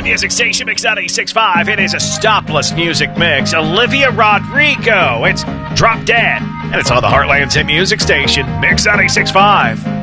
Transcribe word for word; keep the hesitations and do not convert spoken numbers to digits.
music station, Mix ninety-six point five. It is a stopless music mix. Olivia Rodrigo. It's Drop Dead. And it's on the Heartland's hit music station, Mix ninety-six point five.